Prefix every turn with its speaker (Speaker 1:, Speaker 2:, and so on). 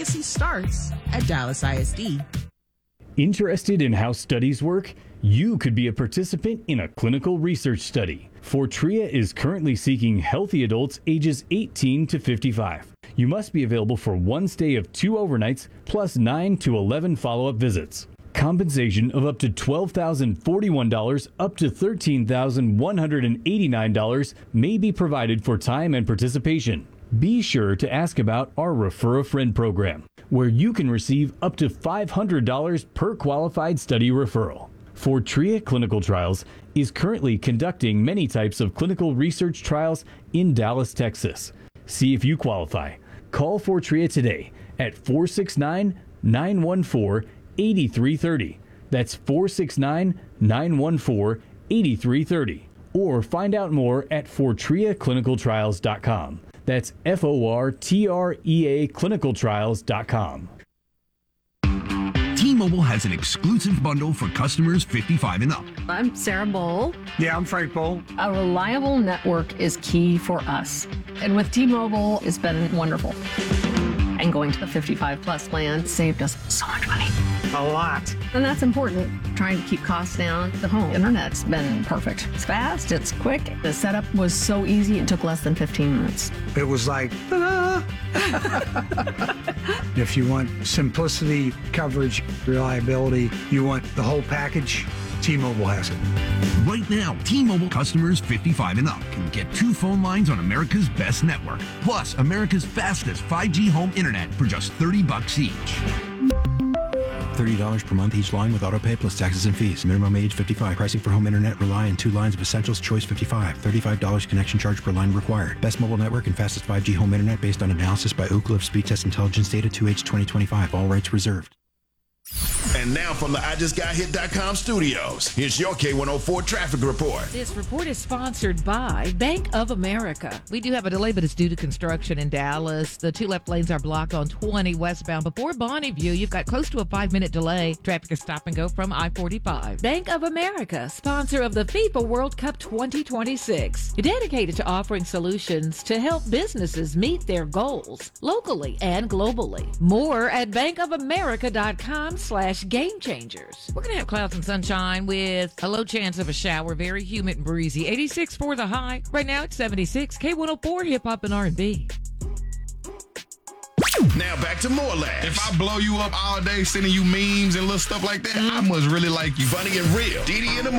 Speaker 1: legacy starts at Dallas ISD.
Speaker 2: Interested in how studies work? You could be a participant in a clinical research study. Fortrea is currently seeking healthy adults ages 18 to 55. You must be available for one stay of 2 overnights plus 9 to 11 follow-up visits. Compensation of up to $12,041 up to $13,189 may be provided for time and participation. Be sure to ask about our Refer a Friend program, where you can receive up to $500 per qualified study referral. Fortrea Clinical Trials is currently conducting many types of clinical research trials in Dallas, Texas. See if you qualify. Call Fortrea today at 469-914-8330. That's 469-914-8330. Or find out more at FortreaClinicalTrials.com. That's FORTREA clinicaltrials.com.
Speaker 3: T-Mobile has an exclusive bundle for customers 55 and up.
Speaker 4: I'm Sarah Bowl.
Speaker 5: Yeah, I'm Frank Bowl.
Speaker 4: A reliable network is key for us. And with T-Mobile, it's been wonderful. And going to the 55 plus plan saved us so much money.
Speaker 5: A lot.
Speaker 4: And that's important. Trying to keep costs down. The home internet's been perfect. It's fast, it's quick. The setup was so easy, it took less than 15 minutes.
Speaker 5: It was like, ta-da! If you want simplicity, coverage, reliability, you want the whole package, T-Mobile has it.
Speaker 3: Right now, T-Mobile customers 55 and up can get 2 phone lines on America's best network, plus America's fastest 5G home internet for just $30 each.
Speaker 6: $30 per month each line with autopay plus taxes and fees. Minimum age 55. Pricing for home internet rely on 2 lines of Essentials Choice 55. $35 connection charge per line required. Best mobile network and fastest 5G home internet based on analysis by Ookla of Speed Test Intelligence data 2H 2025. All rights reserved.
Speaker 7: And now from the IJustGotHit.com studios, here's your K104 traffic report.
Speaker 8: This report is sponsored by Bank of America. We do have a delay, but it's due to construction in Dallas. The 2 left lanes are blocked on 20 westbound. Before Bonneview, you've got close to a 5-minute delay. Traffic is stop and go from I-45. Bank of America, sponsor of the FIFA World Cup 2026. Dedicated to offering solutions to help businesses meet their goals locally and globally. More at bankofamerica.com/game changers. We're going to have clouds and sunshine with a low chance of a shower. Very humid and breezy. 86 for the high. Right now it's 76. K104 hip hop and R&B.
Speaker 7: Now back to more laughs.
Speaker 9: If I blow you up all day sending you memes and little stuff like that, I must really like you.
Speaker 7: Funny and real. Didi in the morning.